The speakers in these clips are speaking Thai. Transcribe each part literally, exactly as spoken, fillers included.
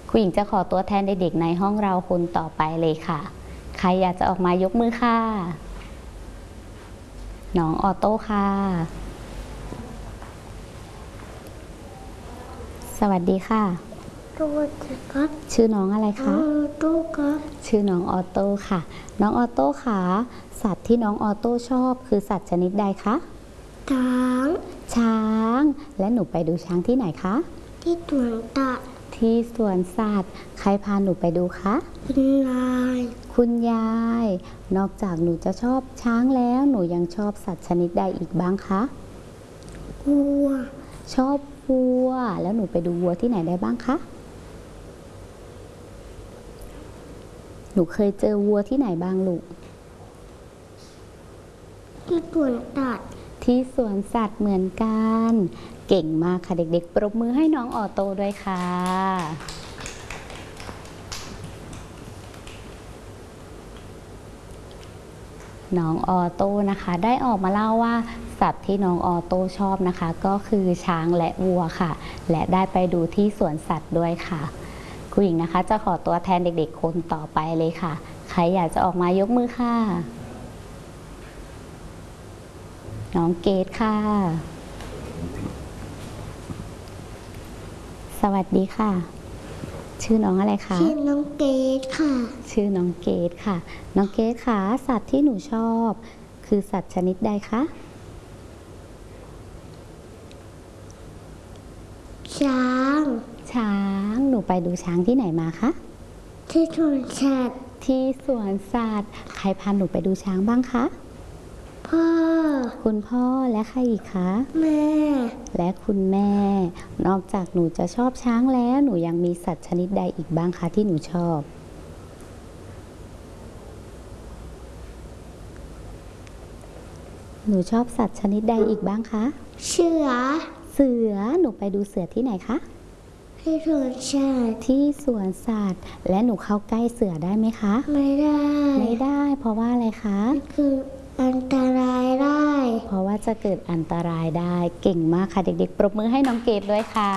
ครูหญิงจะขอตัวแทนเด็กๆในห้องเราคนต่อไปเลยค่ะใครอยากจะออกมายกมือค่ะน้องออโต้ค่ะสวัสดีค่ะสวัสดีครับชื่อน้องอะไรคะออโต้ครับชื่อน้องออโต้ค่ะน้องออโต้ค่ะสัตว์ที่น้องออโต้ชอบคือสัตว์ชนิดใดคะช้างช้างและหนูไปดูช้างที่ไหนคะที่สวนตัดที่สวนสัตว์ใครพาหนูไปดูคะคุณยายคุณยายนอกจากหนูจะชอบช้างแล้วหนูยังชอบสัตว์ชนิดใดอีกบ้างคะวัวชอบวัวแล้วหนูไปดูวัวที่ไหนได้บ้างคะหนูเคยเจอวัวที่ไหนบ้างลูกที่สวนตัดที่สวนสัตว์เหมือนกันเก่งมากค่ะเด็กๆปรบมือให้น้องออโต้ด้วยค่ะน้องออโต้นะคะได้ออกมาเล่าว่าสัตว์ที่น้องออโต้ชอบนะคะก็คือช้างและวัวค่ะและได้ไปดูที่สวนสัตว์ด้วยค่ะครูหญิงนะคะจะขอตัวแทนเด็กๆคนต่อไปเลยค่ะใครอยากจะออกมายกมือค่ะน้องเกดค่ะสวัสดีค่ะชื่อน้องอะไรคะชื่อน้องเกดค่ะชื่อน้องเกดค่ะน้องเกดค่ะสัตว์ที่หนูชอบคือสัตว์ชนิดใดคะช้างช้างหนูไปดูช้างที่ไหนมาคะที่สวนสัตว์ที่สวนสัตว์ใครพาหนูไปดูช้างบ้างคะพ่อคุณพ่อและใครอีกคะแม่และคุณแม่นอกจากหนูจะชอบช้างแล้วหนูยังมีสัตว์ชนิดใดอีกบ้างคะที่หนูชอบหนูชอบสัตว์ชนิดใดอีกบ้างคะเสือเสือหนูไปดูเสือที่ไหนคะที่สวนสัตว์ที่สวนสัตว์และหนูเข้าใกล้เสือได้ไหมคะไม่ได้ไม่ได้เพราะว่าอะไรคะคืออันตรายได้เพราะว่าจะเกิดอันตรายได้เก่งมากค่ะเด็กๆปรบมือให้น้องเกดด้วยค่ะ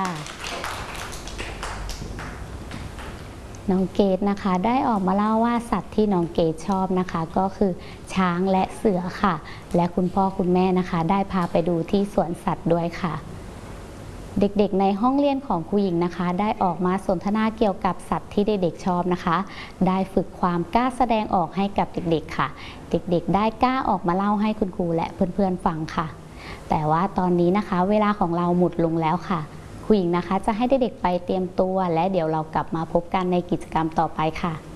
น้องเกดนะคะได้ออกมาเล่าว่าสัตว์ที่น้องเกดชอบนะคะก็คือช้างและเสือค่ะและคุณพ่อคุณแม่นะคะได้พาไปดูที่สวนสัตว์ด้วยค่ะเด็กๆในห้องเรียนของครูหญิงนะคะได้ออกมาสนทนาเกี่ยวกับสัตว์ที่เด็กๆชอบนะคะได้ฝึกความกล้าแสดงออกให้กับเด็กๆค่ะเด็กๆได้กล้าออกมาเล่าให้คุณครูและเพื่อนๆฟังค่ะแต่ว่าตอนนี้นะคะเวลาของเราหมดลงแล้วค่ะครูหญิงนะคะจะให้เด็กๆไปเตรียมตัวและเดี๋ยวเรากลับมาพบกันในกิจกรรมต่อไปค่ะ